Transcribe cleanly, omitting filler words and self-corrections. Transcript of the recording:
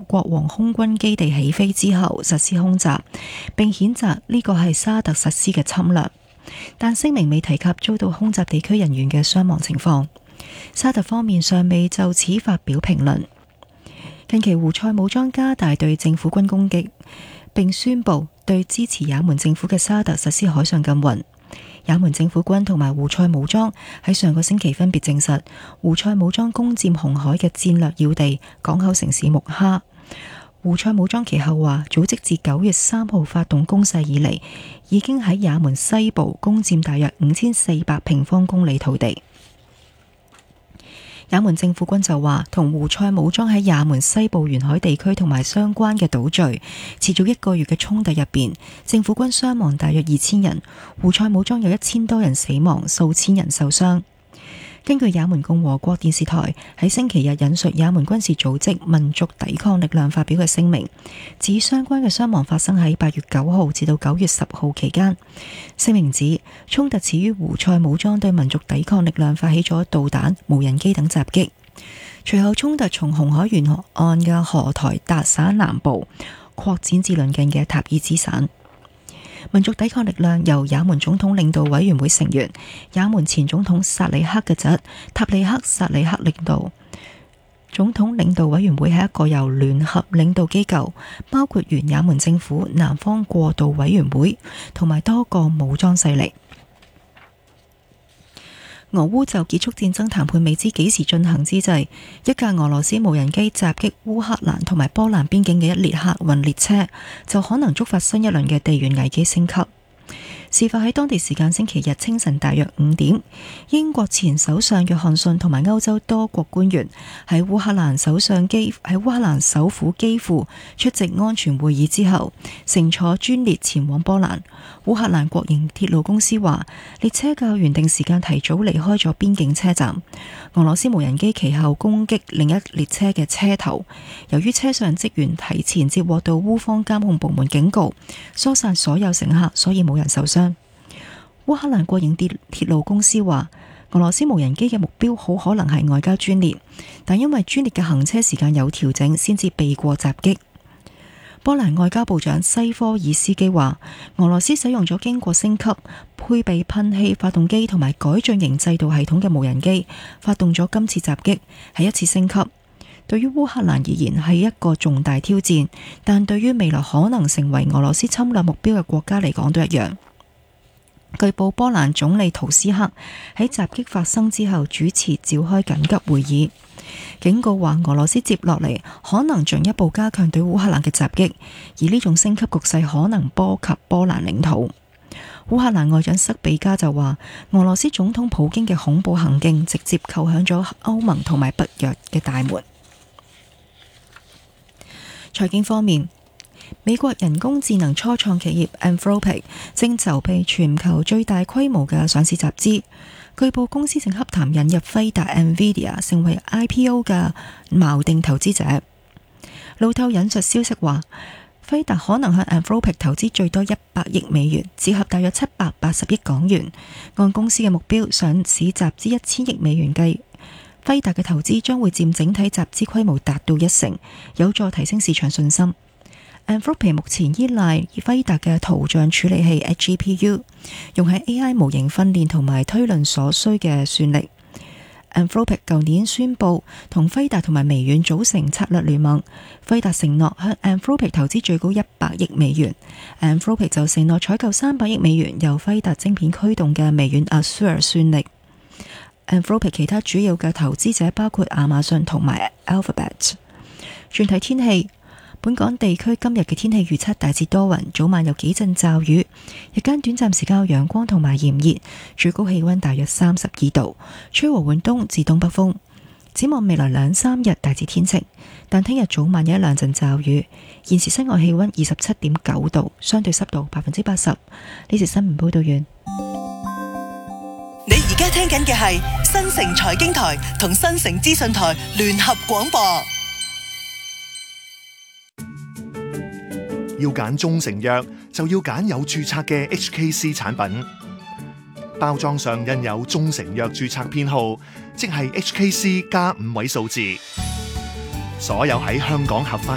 國王空軍基地起飛之後實施空襲，並譴責呢個係沙特實施嘅侵略，但聲明未提及遭到空襲地區人員嘅傷亡情況。沙特方面尚未就此發表評論。近期胡塞武裝加大對政府軍攻擊，並宣布對支持也門政府嘅沙特實施海上禁運。也門政府軍同埋胡塞武裝喺上個星期分別證實，胡塞武裝攻佔紅海嘅戰略要地港口城市木哈。胡塞武裝其後話，組織自9月3號發動攻勢以嚟，已經喺也門西部攻佔大約5400平方公里土地。也門政府軍就話，同胡塞武裝喺也門西部沿海地區同埋相關嘅島嶼持續1個月嘅衝突入邊，政府軍傷亡大約2000人，胡塞武裝有1000多人死亡，數千人受傷。根據也門共和國電視台喺星期日引述也門軍事組織民族抵抗力量發表嘅聲明，指相關嘅傷亡發生喺8月9號至到9月10號期間。聲明指衝突始於胡塞武裝對民族抵抗力量發起咗導彈、無人機等襲擊，隨後衝突從紅海沿岸嘅荷台達省南部擴展至鄰近嘅塔爾茲省。民族抵抗力量由也門總統領導委員會成員、也門前總統薩里克嘅侄塔利克薩里克領導。總統領導委員會係一個由聯合領導機構，包括原也門政府、南方過渡委員會同埋多個武裝勢力。俄烏就結束戰爭談判未知幾時進行之際，一架俄羅斯無人機襲擊烏克蘭同埋波蘭邊境嘅一列客運列車，就可能觸發新一輪嘅地緣危機升級。事發喺當地時間星期日清晨大約5點，英國前首相約翰遜同埋歐洲多國官員喺烏克蘭首府基輔出席安全會議之後，乘坐專列前往波蘭。烏克蘭國營鐵路公司話，列車較原定時間提早離開咗邊境車站。俄羅斯無人機其後攻擊另一列車嘅車頭，由於車上職員提前接獲到烏方監控部門警告，疏散所有乘客，所以冇人受傷。烏克蘭國營鐵路公司話，俄羅斯無人機嘅目標好可能係外交專列，但因為專列嘅行車時間有調整，先至避過襲擊。波蘭外交部長西科爾斯基話，俄羅斯使用咗經過升級、配備噴氣發動機同埋改進型制導系統嘅無人機，發動咗今次襲擊，係一次升級。對於烏克蘭而言係一個重大挑戰，但對於未來可能成為俄羅斯侵略目標嘅國家嚟講都一樣。據報波蘭總理圖斯克喺襲擊發生之後主持召開緊急會議，警告話俄羅斯接落嚟可能進一步加強對烏克蘭嘅襲擊，而呢種升級局勢可能波及波蘭領土。烏克蘭外長塞比加就話，俄羅斯總統普京嘅恐怖行徑直接扣響咗歐盟同埋北約嘅大門。財經方面，美國人工智能初創企業 Anthropic 正籌備全球最大規模嘅上市集資。據報公司正洽談引入輝達 NVIDIA 成為 IPO 嘅錨定投資者。路透引述消息話，輝達可能向 Anthropic 投資最多100億美元，折合大約780億港元。按公司嘅目標，上市集資1000億美元計，輝達嘅投資將會佔整體集資規模達到1成，有助提升市場信心。Anthropic 目前依賴輝達嘅圖像處理器 GPU， 用喺 AI 模型訓練同埋推論所需嘅算力。Anthropic 舊年宣布同輝達同埋微軟組成策略聯盟，輝達承諾向 Anthropic 投資最高100億美元，Anthropic 就承諾採購300億美元由輝達晶片驅動嘅微軟 Azure 算力。Anthropic 其他主要嘅投資者包括亞馬遜同埋 Alphabet。轉睇天氣，本港地區今日嘅天氣預測大致多雲，早晚有幾陣驟雨，日間短暫時間有陽光同埋炎熱，最高氣溫大約32度，吹和緩東至東北風。展望未來2-3日大致天晴，但聽日早晚有1-2陣驟雨。現時室外氣溫27.9度，相對濕度80%。呢次新聞報道完。 你而家聽緊嘅係新城財經台同新城資訊台聯合廣播。 要揀中成藥，就要揀有註冊嘅 HKC 產品。包裝上印有中成藥註冊編號，即係 HKC+5位數字。所有喺香港合法